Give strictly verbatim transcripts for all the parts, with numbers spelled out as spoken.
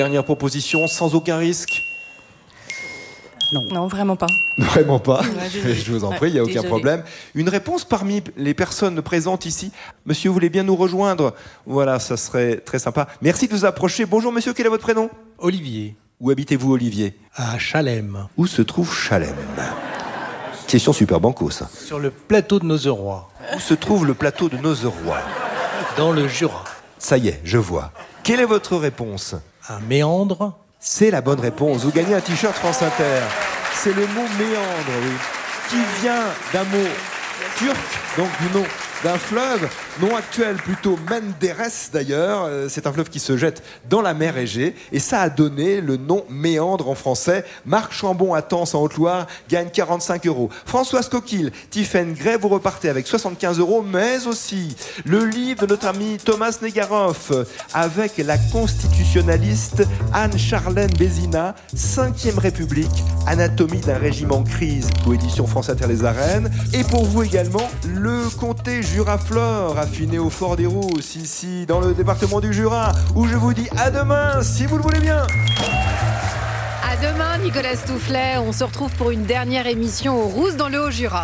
Dernière proposition, sans aucun risque? Non. Non, vraiment pas. Vraiment pas. Ouais, je vous en prie, il n'y a aucun désolé. problème. Une réponse parmi les personnes présentes ici. Monsieur, vous voulez bien nous rejoindre? Voilà, ça serait très sympa. Merci de vous approcher. Bonjour monsieur, quel est votre prénom? Olivier. Où habitez-vous, Olivier? À Chalem. Où se trouve Chalem? Question super banco, ça. Sur le plateau de Nozeroy. Où se trouve le plateau de Nozeroy? Dans le Jura. Ça y est, je vois. Quelle est votre réponse? Un méandre. C'est la bonne réponse. Vous gagnez un t-shirt France Inter. C'est le mot méandre, oui, qui vient d'un mot turc, donc du nom d'un fleuve, nom actuel plutôt Menderes d'ailleurs. C'est un fleuve qui se jette dans la mer Égée et ça a donné le nom méandre en français. Marc Chambon à Tence en Haute-Loire gagne quarante-cinq euros. Françoise Coquille, Tiffaine Gray, vous repartez avec soixante-quinze euros, mais aussi le livre de notre ami Thomas Negaroff avec la constitutionnaliste Anne-Charlène Bézina, cinquième République, anatomie d'un régime en crise, coédition France Inter Les Arènes. Et pour vous également, le comté Jura-Flore, affiné au Fort des Rousses, ici dans le département du Jura, où je vous dis à demain, si vous le voulez bien. À demain, Nicolas Stoufflet. On se retrouve pour une dernière émission aux Rousses dans le Haut-Jura.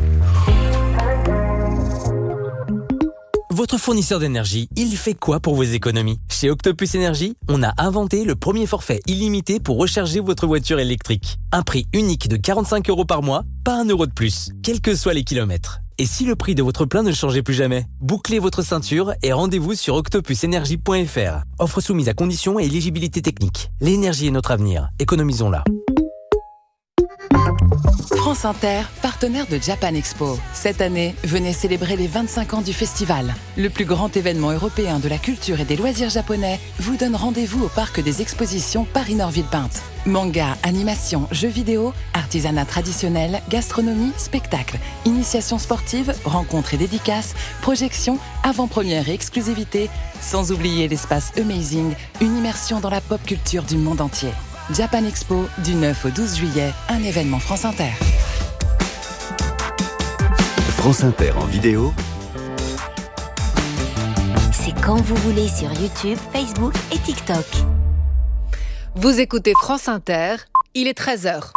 Votre fournisseur d'énergie, il fait quoi pour vos économies? Chez Octopus Énergie, on a inventé le premier forfait illimité pour recharger votre voiture électrique. Un prix unique de quarante-cinq euros par mois, pas un euro de plus, quels que soient les kilomètres. Et si le prix de votre plein ne changeait plus jamais? Bouclez votre ceinture et rendez-vous sur octopus énergie point f r. Offre soumise à conditions et éligibilité technique. L'énergie est notre avenir. Économisons-la. France Inter, partenaire de Japan Expo. Cette année, venez célébrer les vingt-cinq ans du festival. Le plus grand événement européen de la culture et des loisirs japonais vous donne rendez-vous au parc des expositions Paris-Nord-Villepinte. Manga, animation, jeux vidéo, artisanat traditionnel, gastronomie, spectacle, initiation sportive, rencontres et dédicaces, projections, avant-première et exclusivité, sans oublier l'espace Amazing, une immersion dans la pop culture du monde entier. Japan Expo, du neuf au douze juillet, un événement France Inter. France Inter en vidéo. C'est quand vous voulez sur YouTube, Facebook et TikTok. Vous écoutez France Inter, il est treize heures.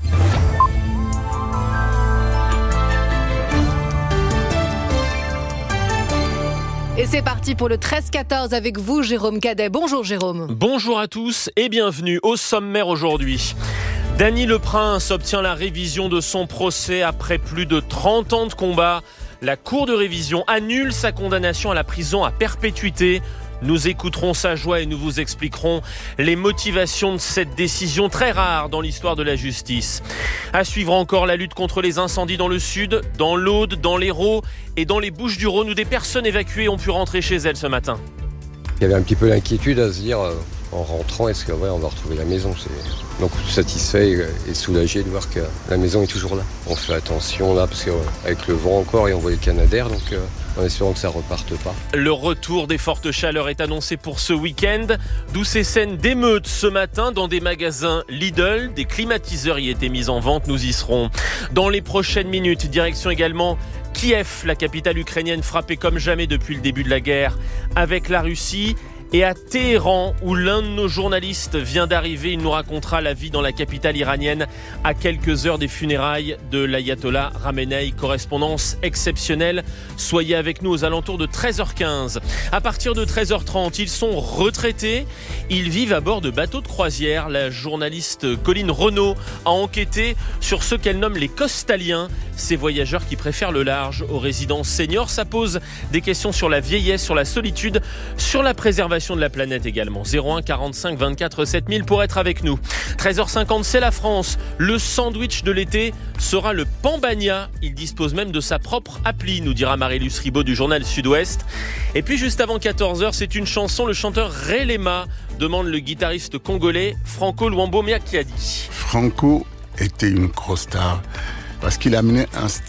Et c'est parti pour le treize quatorze avec vous, Jérôme Cadet. Bonjour Jérôme. Bonjour à tous et bienvenue au sommaire aujourd'hui. Dany Le Prince obtient la révision de son procès après plus de trente ans de combat. La Cour de révision annule sa condamnation à la prison à perpétuité. Nous écouterons sa joie et nous vous expliquerons les motivations de cette décision très rare dans l'histoire de la justice. À suivre encore la lutte contre les incendies dans le sud, dans l'Aude, dans l'Hérault et dans les Bouches-du-Rhône où des personnes évacuées ont pu rentrer chez elles ce matin. Il y avait un petit peu l'inquiétude à se dire euh, en rentrant, est-ce qu'on ouais, va retrouver la maison? C'est... Donc satisfait et, et soulagé de voir que la maison est toujours là. On fait attention là parce qu'avec le vent encore et on voit les canadaires, donc euh, en espérant que ça reparte pas. Le retour des fortes chaleurs est annoncé pour ce week-end, d'où ces scènes d'émeutes ce matin dans des magasins Lidl. Des climatiseurs y étaient mis en vente, nous y serons. Dans les prochaines minutes, direction également Kiev, la capitale ukrainienne frappée comme jamais depuis le début de la guerre avec la Russie. Et à Téhéran, où l'un de nos journalistes vient d'arriver, il nous racontera la vie dans la capitale iranienne à quelques heures des funérailles de l'ayatollah Khamenei. Correspondance exceptionnelle. Soyez avec nous aux alentours de treize heures quinze. À partir de treize heures trente, ils sont retraités. Ils vivent à bord de bateaux de croisière. La journaliste Colline Renaud a enquêté sur ce qu'elle nomme les costaliens, ces voyageurs qui préfèrent le large aux résidences seniors. Ça pose des questions sur la vieillesse, sur la solitude, sur la préservation de la planète également. zéro un quarante-cinq vingt-quatre sept mille pour être avec nous. treize heures cinquante, c'est la France. Le sandwich de l'été sera le Pambagna. Il dispose même de sa propre appli, nous dira Marie-Luce Ribaud du journal Sud-Ouest. Et puis juste avant quatorze heures, c'est une chanson. Le chanteur Ray Lema demande le guitariste congolais Franco Luambo Makiadi. Franco était une grosse star parce qu'il amenait un style